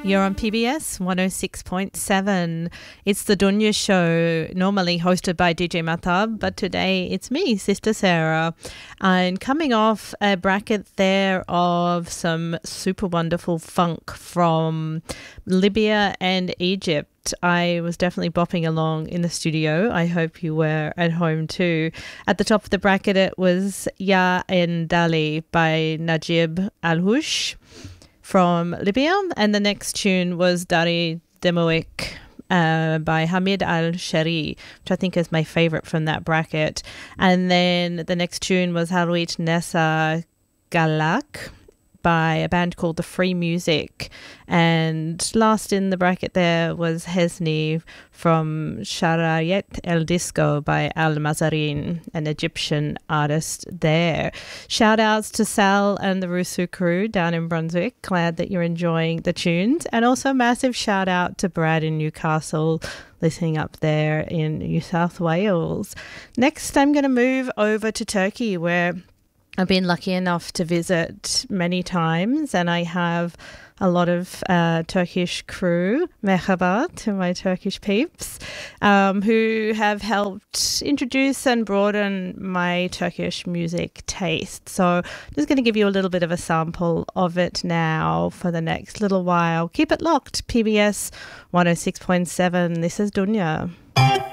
You're on PBS 106.7. It's the Dunya Show, normally hosted by DJ Matab, but today it's me, Sister Sarah. And coming off a bracket there of some super wonderful funk from Libya and Egypt. I was definitely bopping along in the studio. I hope you were at home too. At the top of the bracket, it was Ya and Dali by Najib Al-Hush from Libya, and the next tune was Dari Demoik by Hamid Al-Shari, which I think is my favourite from that bracket. And then the next tune was Harouit Nessa Galak by a band called The Free Music. And last in the bracket there was Hesni from Sharayet El Disco by Al Mazarin, an Egyptian artist there. Shout outs to Sal and the Rusu crew down in Brunswick. Glad that you're enjoying the tunes. And also massive shout out to Brad in Newcastle, listening up there in New South Wales. Next, I'm going to move over to Turkey, where I've been lucky enough to visit many times, and I have a lot of Turkish crew, merhaba to my Turkish peeps, who have helped introduce and broaden my Turkish music taste. So I'm just going to give you a little bit of a sample of it now for the next little while. Keep it locked, PBS 106.7. This is Dunya.